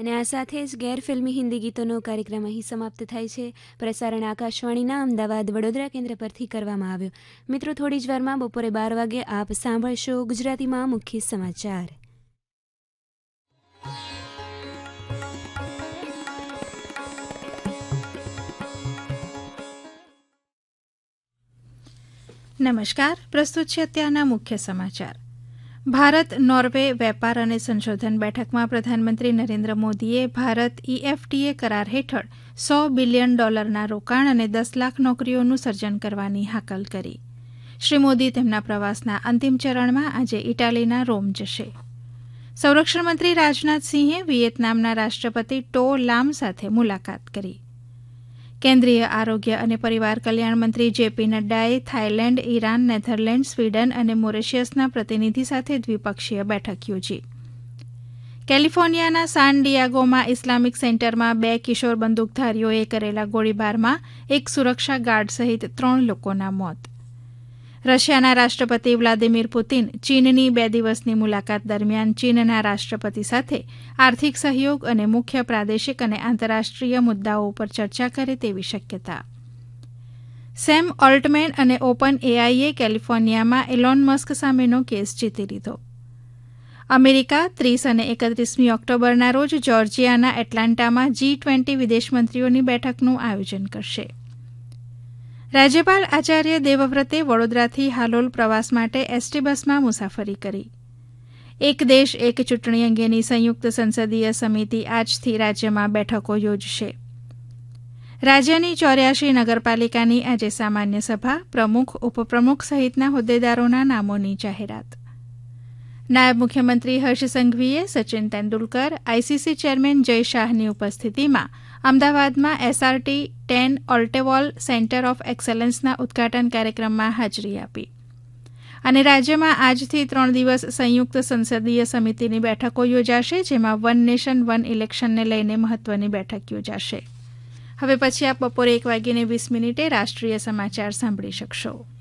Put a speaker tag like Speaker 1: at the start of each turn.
Speaker 1: અને આ સાથે જ ગેરફિલ્મી હિન્દી ગીતોનો કાર્યક્રમ અહીં સમાપ્ત થાય છે. પ્રસારણ આકાશવાણીના અમદાવાદ વડોદરા કેન્દ્ર પરથી કરવામાં આવ્યો. મિત્રો, થોડી જ વારમાં બપોરે 12 વાગે આપ સાંભળશો ગુજરાતીમાં મુખ્ય સમાચાર.
Speaker 2: નમસ્કાર, પ્રસ્તુત છે અત્યારના મુખ્ય સમાચાર. ભારત નોર્વે વેપાર અને સંશોધન બેઠકમાં પ્રધાનમંત્રી નરેન્દ્ર મોદીએ ભારત EFTA કરાર હેઠળ $100 બિલિયન રોકાણ અને 10 લાખ નોકરીઓનું સર્જન કરવાની હાકલ કરી. શ્રી મોદી તેમના પ્રવાસના અંતિમ ચરણમાં આજે ઇટાલીના રોમ જશે. સંરક્ષણ મંત્રી રાજનાથસિંહે વિયેતનામના રાષ્ટ્રપતિ ટો લામ સાથે મુલાકાત કરી. કેન્દ્રીય આરોગ્ય અને પરિવાર કલ્યાણ મંત્રી JP નડ્ડાએ Thailand, Iran, Netherland, Sweden અને મોરેશિયસના પ્રતિનિધિ સાથે દ્વિપક્ષીય બેઠક યોજી. કેલિફોર્નિયાના સાન ડિયાગોમાં ઇસ્લામિક સેન્ટરમાં 2 કિશોર બંદૂકધારીઓએ કરેલા ગોળીબારમાં એક સુરક્ષા ગાર્ડ સહિત 3 લોકોના મોત. રશિયાના રાષ્ટ્રપતિ વ્લાદિમીર પુતિન ચીનની 2 દિવસની મુલાકાત દરમિયાન ચીનના રાષ્ટ્રપતિ સાથે આર્થિક સહયોગ અને મુખ્ય પ્રાદેશિક અને આંતરરાષ્ટ્રીય મુદ્દાઓ પર ચર્ચા કરે તેવી શક્યતા. સેમ ઓલ્ટમેન અને OpenAIએ કેલિફોર્નિયામાં એલોન મસ્ક સામેનો કેસ જીતી લીધો. અમેરિકા 30 અને 31મી ઓક્ટોબરના રોજ જોર્જિયાના એટલાન્ટામાં G20 વિદેશમંત્રીઓની બેઠકનું આયોજન કરશે. રાજ્યપાલ આચાર્ય દેવવ્રતે વડોદરાથી હાલોલ પ્રવાસ માટે એસટી બસમાં મુસાફરી કરી. એક દેશ એક ચૂંટણી અંગેની સંયુક્ત સંસદીય સમિતિ આજથી રાજ્યમાં બેઠકો યોજશે. રાજ્યની 84 નગરપાલિકાની આજે સામાન્ય સભા, પ્રમુખ, ઉપપ્રમુખ સહિતના હોદ્દેદારોના નામોની જાહેરાત. નાયબ મુખ્યમંત્રી હર્ષ સંઘવીએ સચિન તેંડુલકર, ICC ચેરમેન જય શાહની ઉપસ્થિતિમાં અમદાવાદમાં SRT 10 ઓલ્ટેવોલ સેન્ટર ઓફ એક્સલન્સના ઉદઘાટન કાર્યક્રમમાં હાજરી આપી. અને રાજ્યમાં આજથી 3 દિવસ સંયુક્ત સંસદીય સમિતિની બેઠકો યોજાશે, જેમાં વન નેશન વન ઇલેક્શનને લઈને મહત્વની બેઠક યોજાશે. હવે પછી આપ બપોરે 1:20 રાષ્ટ્રીય સમાચાર સાંભળી શકશો.